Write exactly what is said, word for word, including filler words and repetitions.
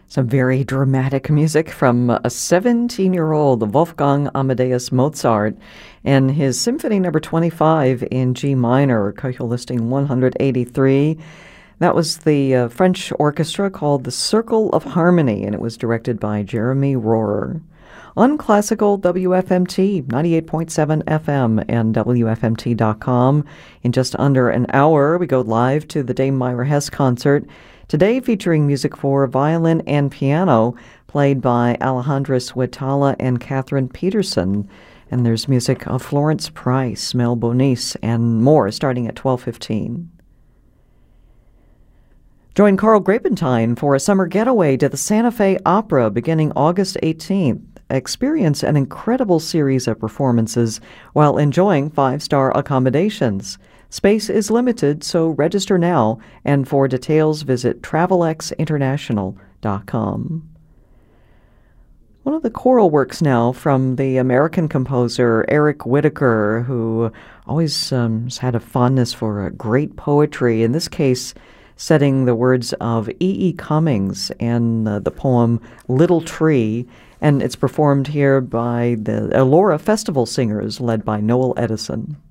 Some very dramatic music from a seventeen-year-old Wolfgang Amadeus Mozart and his Symphony Number twenty-five in G minor, Köchel listing one hundred eighty-three. That was the uh, French orchestra called the Circle of Harmony, and it was directed by Jeremy Rohrer. On Classical W F M T, ninety-eight point seven F M and W F M T dot com. In just under an hour, we go live to the Dame Myra Hess concert, today featuring music for violin and piano, played by Alejandra Suetala and Catherine Peterson. And there's music of Florence Price, Mel Bonis, and more, starting at twelve fifteen. Join Carl Grapentine for a summer getaway to the Santa Fe Opera beginning August eighteenth. Experience an incredible series of performances while enjoying five-star accommodations. Space is limited, so register now, and for details visit Travelex International dot com. One of the choral works now from the American composer Eric Whitacre, who always um, has had a fondness for uh, great poetry, in this case setting the words of E E. Cummings and uh, the poem Little Tree, and it's performed here by the Elora Festival Singers led by Noel Edison.